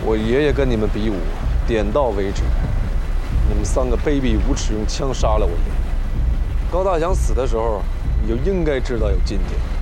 我爷爷跟你们比武，点到为止。你们3个卑鄙无耻，用枪杀了我爷爷。高大强死的时候，你就应该知道有今天。